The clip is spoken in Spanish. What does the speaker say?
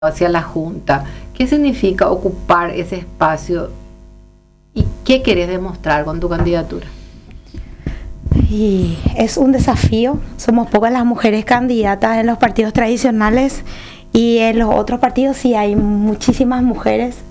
hacia la Junta. ¿Qué significa ocupar ese espacio y qué querés demostrar con tu candidatura? Y es un desafío. Somos pocas las mujeres candidatas en los partidos tradicionales y en los otros partidos sí hay muchísimas mujeres.